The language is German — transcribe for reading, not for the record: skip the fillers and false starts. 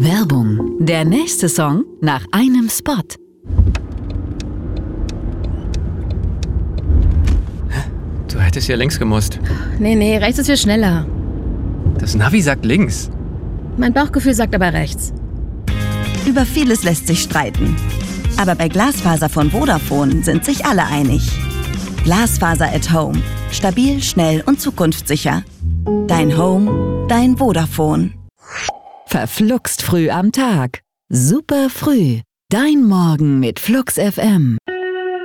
Werbung. Der nächste Song nach einem Spot. Du hättest ja links gemusst. Nee, rechts ist viel schneller. Das Navi sagt links. Mein Bauchgefühl sagt aber rechts. Über vieles lässt sich streiten. Aber bei Glasfaser von Vodafone sind sich alle einig. Glasfaser at Home. Stabil, schnell und zukunftssicher. Dein Home, dein Vodafone. Verfluxt früh am Tag. Super früh. Dein Morgen mit Flux FM.